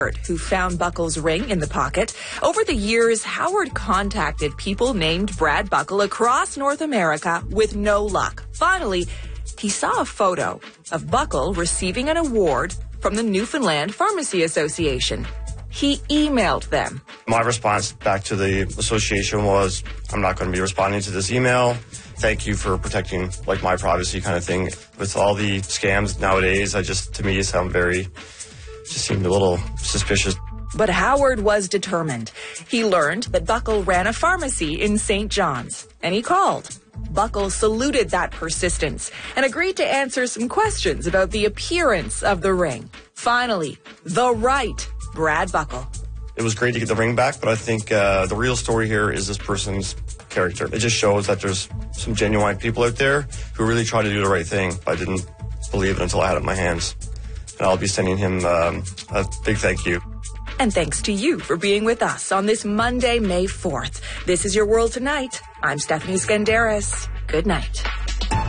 who found Buckle's ring in the pocket. Over the years, Howard contacted people named Brad Buckle across North America with no luck. Finally, he saw a photo of Buckle receiving an award from the Newfoundland Pharmacy Association. He emailed them. My response back to the association was, I'm not going to be responding to this email. Thank you for protecting my privacy kind of thing. With all the scams nowadays, to me, just seemed a little suspicious. But Howard was determined. He learned that Buckle ran a pharmacy in St. John's, and he called. Buckle saluted that persistence and agreed to answer some questions about the appearance of the ring. Finally, the right Brad Buckle. It was great to get the ring back, but I think the real story here is this person's character. It just shows that there's some genuine people out there who really try to do the right thing. I didn't believe it until I had it in my hands. And I'll be sending him a big thank you. And thanks to you for being with us on this Monday, May 4th. This is Your World Tonight. I'm Stephanie Skandaris. Good night.